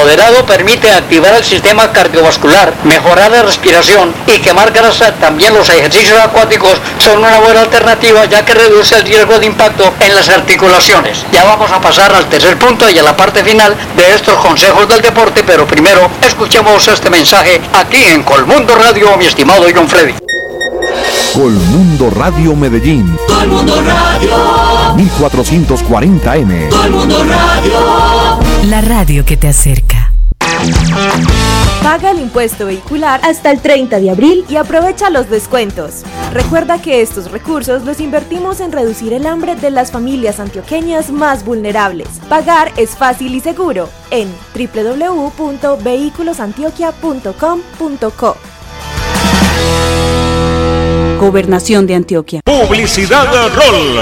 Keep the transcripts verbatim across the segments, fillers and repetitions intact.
moderado permite activar el sistema cardiovascular, mejorar la respiración y quemar grasa. También los ejercicios acuáticos son una buena alternativa, ya que reduce el riesgo de impacto en las articulaciones. Ya vamos a pasar al tercer punto y a la parte final de estos consejos del deporte, pero primero escuchemos este mensaje aquí en Colmundo Radio, mi estimado John Freddy. Colmundo Radio Medellín. Colmundo Radio. mil cuatrocientos cuarenta eme. Colmundo Radio. La radio que te acerca. Paga el impuesto vehicular hasta el treinta de abril y aprovecha los descuentos. Recuerda que estos recursos los invertimos en reducir el hambre de las familias antioqueñas más vulnerables. Pagar es fácil y seguro en doble u doble u doble u punto vehículos antioquia punto com punto co. Gobernación de Antioquia. Publicidad Rol.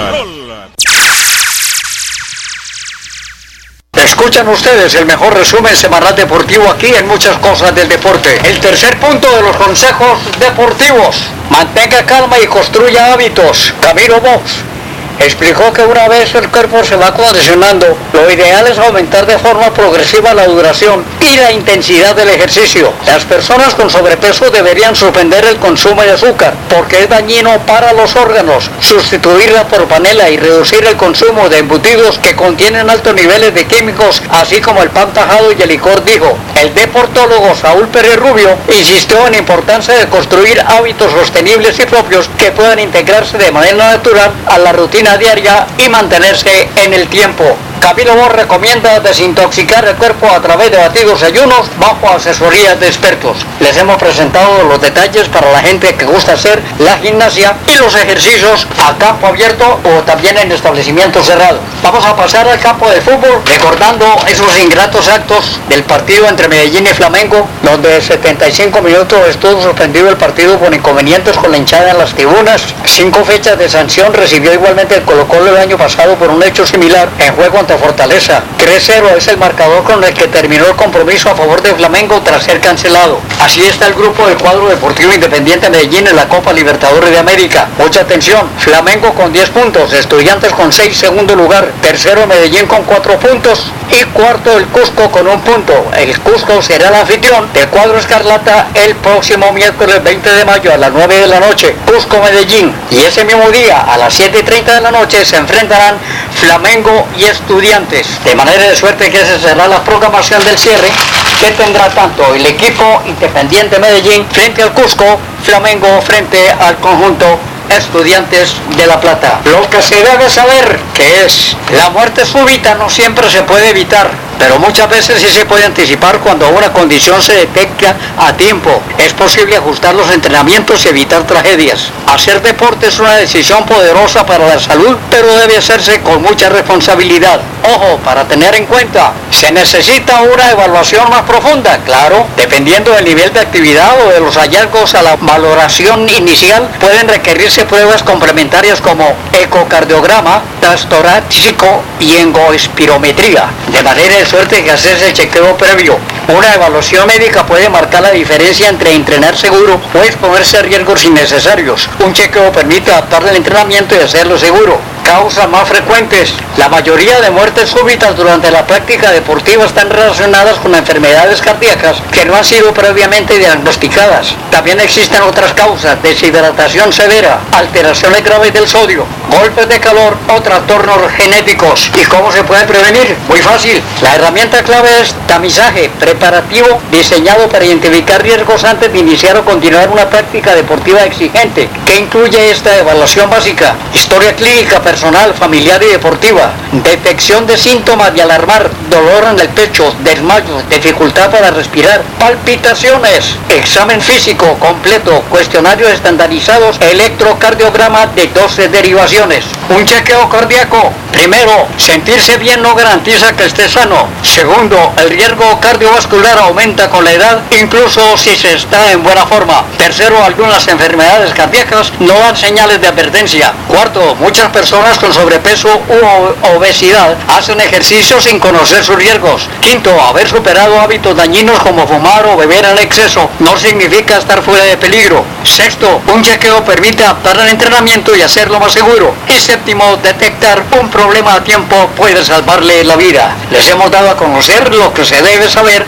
Escuchan ustedes el mejor resumen semanal deportivo aquí en Muchas Cosas del Deporte. El tercer punto de los consejos deportivos: mantenga calma y construya hábitos. Camilo Box explicó que una vez el cuerpo se va condicionando, lo ideal es aumentar de forma progresiva la duración y la intensidad del ejercicio. Las personas con sobrepeso deberían suspender el consumo de azúcar porque es dañino para los órganos, sustituirla por panela y reducir el consumo de embutidos que contienen altos niveles de químicos, así como el pan tajado y el licor, dijo. El deportólogo Saúl Pérez Rubio insistió en la importancia de construir hábitos sostenibles y propios que puedan integrarse de manera natural a la rutina diaria y mantenerse en el tiempo. Camilo Box recomienda desintoxicar el cuerpo a través de batidos y ayunos bajo asesoría de expertos. Les hemos presentado los detalles para la gente que gusta hacer la gimnasia y los ejercicios a campo abierto o también en establecimientos cerrados. Vamos a pasar al campo de fútbol, recordando esos ingratos actos del partido entre Medellín y Flamengo, donde setenta y cinco minutos estuvo suspendido el partido por inconvenientes con la hinchada en las tribunas. Cinco fechas de sanción recibió igualmente el Colo-Colo el año pasado por un hecho similar en juego ante Fortaleza. tres cero es el marcador con el que terminó el compromiso a favor de Flamengo tras ser cancelado. Así está el grupo del cuadro deportivo Independiente Medellín en la Copa Libertadores de América. Mucha atención: Flamengo con diez puntos, Estudiantes con seis, segundo lugar, tercero Medellín con cuatro puntos y cuarto el Cusco con un punto. El Cusco será el anfitrión del cuadro escarlata el próximo miércoles veinte de mayo a las nueve de la noche, Cusco Medellín, y ese mismo día a las siete y treinta de la noche se enfrentarán Flamengo y Estudiantes. De manera de suerte que se será la programación del cierre, que tendrá tanto el equipo Independiente Medellín frente al Cusco, Flamengo frente al conjunto Estudiantes de La Plata. Lo que se debe saber que es la muerte súbita no siempre se puede evitar, pero muchas veces sí se puede anticipar cuando una condición se detecta a tiempo. Es posible ajustar los entrenamientos y evitar tragedias. Hacer deporte es una decisión poderosa para la salud, pero debe hacerse con mucha responsabilidad. Ojo, para tener en cuenta, se necesita una evaluación más profunda, claro, dependiendo del nivel de actividad o de los hallazgos a la valoración inicial, pueden requerirse pruebas complementarias como ecocardiograma, test torácico y engoespirometría. De manera de suerte que hacerse el chequeo previo. Una evaluación médica puede marcar la diferencia entre entrenar seguro o exponerse a riesgos innecesarios. Un chequeo permite adaptar el entrenamiento y hacerlo seguro. Causas más frecuentes: la mayoría de muertes súbitas durante la práctica deportiva están relacionadas con enfermedades cardíacas que no han sido previamente diagnosticadas. También existen otras causas: deshidratación severa, alteraciones graves del sodio, golpes de calor o trastornos genéticos. ¿Y cómo se puede prevenir? Muy fácil. La herramienta clave es tamizaje preparativo diseñado para identificar riesgos antes de iniciar o continuar una práctica deportiva exigente. ¿Qué incluye esta evaluación básica? Historia clínica personal, familiar y deportiva, detección de síntomas de alarmar, dolor en el pecho, desmayos, dificultad para respirar, palpitaciones, examen físico completo, cuestionarios estandarizados, electrocardiograma de doce derivaciones. Un chequeo cardíaco: primero, sentirse bien no garantiza que esté sano. Segundo, el riesgo cardiovascular aumenta con la edad, incluso si se está en buena forma. Tercero, algunas enfermedades cardíacas no dan señales de advertencia. Cuarto, muchas personas con sobrepeso u obesidad hacen ejercicio sin conocer sus riesgos. Quinto, haber superado hábitos dañinos como fumar o beber en exceso no significa estar fuera de peligro. Sexto, un chequeo permite adaptar el entrenamiento y hacerlo más seguro. Y séptimo, detectar un problema a tiempo puede salvarle la vida. Les hemos dado a conocer lo que se debe saber